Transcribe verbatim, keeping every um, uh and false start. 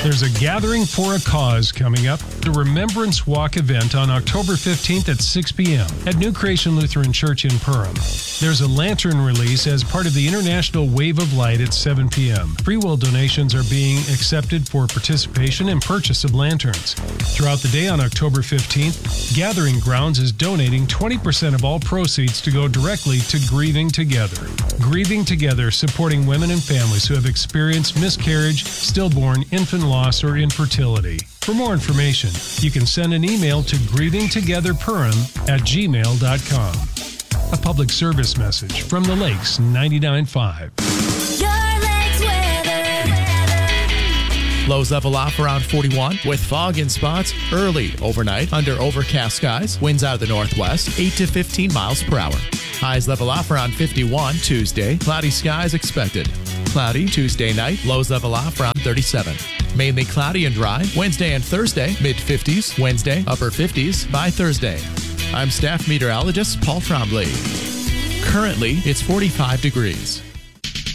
There's a Gathering for a Cause coming up, the Remembrance Walk event on October fifteenth at six p.m. at New Creation Lutheran Church in Perham. There's a lantern release as part of the International Wave of Light at seven p.m. Free will donations are being accepted for participation and purchase of lanterns. Throughout the day on October fifteenth, Gathering Grounds is donating twenty percent of all proceeds to go directly to Grieving Together. Grieving Together, supporting women and families who have experienced miscarriage, stillborn, infant loss, or infertility. For more information, you can send an email to grievingtogetherperham at gmail dot com. A public service message from the Lakes ninety-nine point five. Lows level off around forty-one with fog in spots early overnight under overcast skies. Winds out of the northwest, eight to fifteen miles per hour. Highs level off around fifty-one Tuesday. Cloudy skies expected. Cloudy Tuesday night. Lows level off around thirty-seven. Mainly cloudy and dry. Wednesday and Thursday, mid-fifties. Wednesday, upper fifties by Thursday. I'm staff meteorologist Paul Trombley. Currently, it's forty-five degrees.